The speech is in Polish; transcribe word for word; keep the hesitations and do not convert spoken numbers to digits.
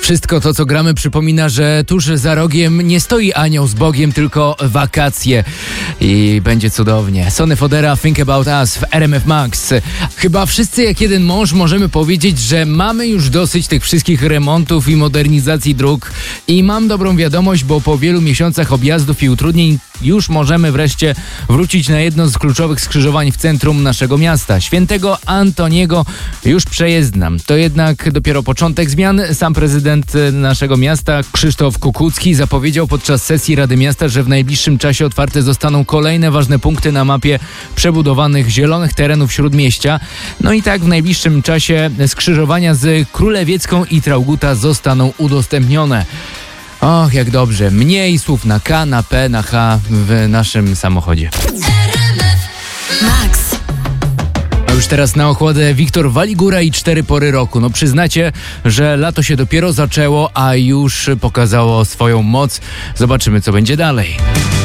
Wszystko to, co gramy, przypomina, że tuż za rogiem nie stoi anioł z Bogiem, tylko wakacje. I będzie cudownie. Sonny Fodera, Think About Us w R M F Max. Chyba wszyscy jak jeden mąż możemy powiedzieć, że mamy już dosyć tych wszystkich remontów i modernizacji dróg. I mam dobrą wiadomość, bo po wielu miesiącach objazdów i utrudnień już możemy wreszcie wrócić na jedno z kluczowych skrzyżowań w centrum naszego miasta. Świętego Antoniego już przejezdna. To jednak dopiero początek zmian. Sam prezydent naszego miasta, Krzysztof Kukucki, zapowiedział podczas sesji Rady Miasta, że w najbliższym czasie otwarte zostaną kolejne ważne punkty na mapie przebudowanych zielonych terenów śródmieścia. No i tak w najbliższym czasie skrzyżowania z Królewiecką i Traugutta zostaną udostępnione. Och, jak dobrze. Mniej słów na K, na P, na H w naszym samochodzie. Max. A już teraz na ochłodę Wiktor Waligura i cztery pory roku. No przyznacie, że lato się dopiero zaczęło, a już pokazało swoją moc. Zobaczymy, co będzie dalej.